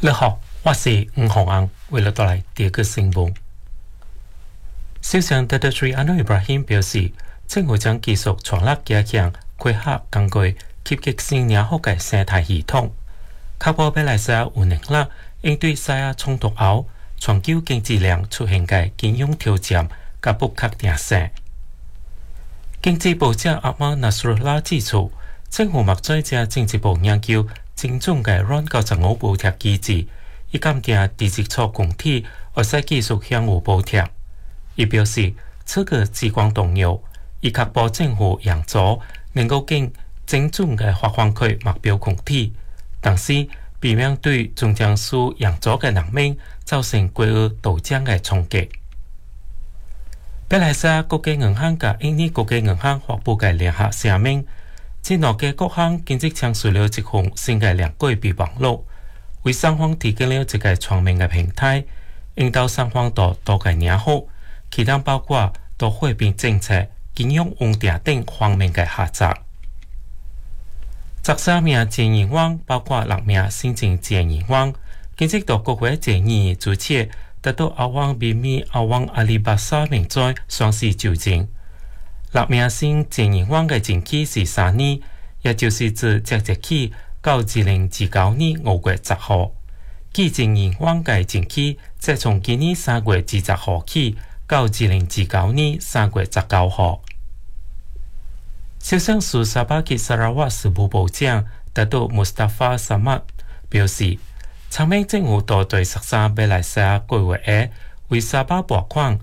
你好，我是吴宏安，为了带来第二个新闻。首相特里安努伊布拉欣表示，政府将继续全力加强开发工具，积极性良好嘅生态系统，确保马来西亚有能力应对西亚冲突后全球经济量出现嘅金融挑战甲不确定性。经济部长阿马纳苏拉指出，政府目前正经济部研究精准嘅软95补贴机制，以监定地质处工体会使继续享有补贴。伊表示，这个至关重要，以确保政府养助能够经精准嘅发放区目标工体，同时避免对中江苏养助嘅人民造成过额导涨嘅冲击。马来西亚国家银行甲印尼国家银行发布嘅联合声明，指两个各行经济倡述了一项新嘅两轨备忘录，为双方提供了一个全面嘅平台，引导双方到多个良好，其中包括到货币政策、金融稳定等方面嘅合作。13名前员工，包括6名新进前员工，经济到各位前员主持得到阿旺秘密阿旺阿里巴巴名在双视纠正。6名新前员工嘅前期是3年，也就是自即日起到2019年5月10號。基前員工嘅前期則從今年3月20號起到2019年3月19號。首相蘇沙巴吉沙拉瓦事務部長得到穆斯塔法沙麥表示，長命政府到對13馬來西亞規劃嘅為沙巴撥款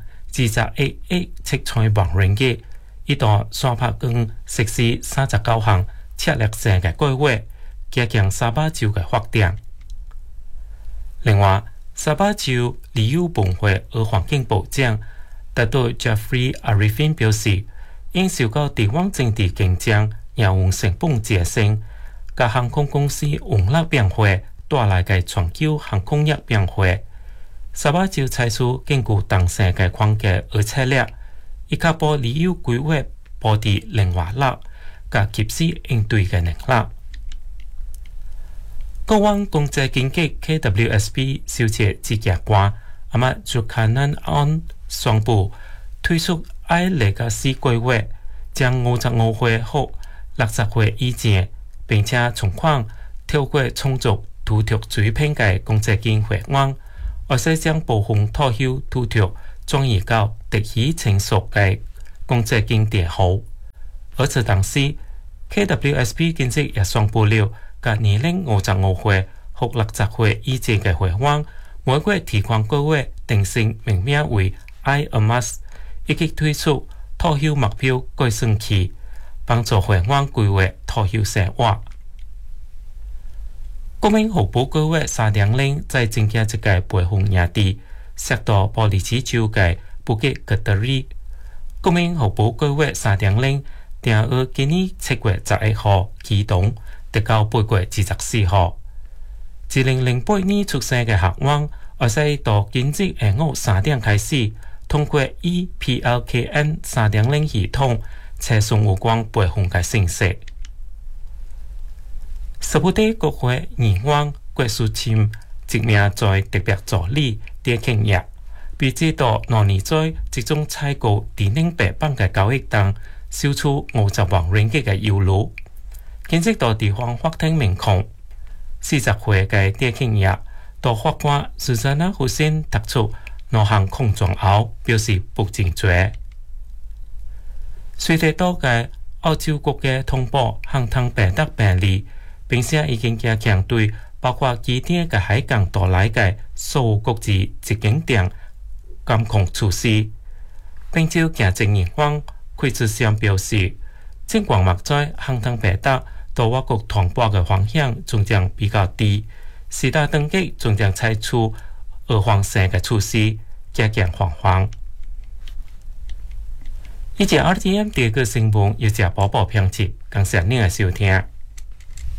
21億7,000萬ringgit嘅，以到沙巴更實施39項策略性嘅規劃，加強沙巴州嘅發展。另外，沙巴州旅遊本會和環境部長得到 Jeffrey Arifin 表示，因受到地方政治競爭、營運成本上升、甲航空公司運力變化帶來嘅全球航空業變化，沙巴州採取兼顧當時嘅框架和策略，以確保旅遊規劃保持靈活力，甲及時應對嘅能力。國灣公債經紀 KWSP 小姐指價官阿麥朱卡南安宣布推出 iLegacy 規劃，將55歲或60歲以前，並且從寬透過充足土地水平嘅公積金回案，而且將部分退休土地轉移到特許成熟嘅公積金電號。而此同時 ，KWSP 經濟也宣布了，甲年齡55歲或60歲以前嘅回案，每個月提款規劃定性命名為 iAmas， 以及推出退休目標計算器，幫助回案規劃退休生活。國民服務規劃3.0在增加一個培訓營地，設到玻璃市州嘅布吉格德里。國民服務規劃3.0定於今年7月11號啟動，直到8月24號。2008年出生嘅學員，而使到今日下午3點開始，通過 EPLKN 3.0系統查詢有關培訓嘅信息。十部隊國會議員郭淑清職名在特別助理謝慶業，被指到去年在集中採購電能白板嘅交易當收取50萬ringgit嘅贿赂。檢察到地方法庭明控40歲嘅謝慶業到法官蘇珊娜胡仙提出兩項控狀後，表示不正罪。隨地多嘅澳洲國家通報航空病毒病例，並且已經加強對包括機場嘅海港到來嘅所有國際入境點監控措施。並就行政院方開始上表示，儘管目前航空病毒到我國傳播嘅風險仲將比較低，時代登記仲將採取預防性嘅措施，加強防範。以及 RTM 第二個新聞要接播報編輯，感謝您嘅收聽。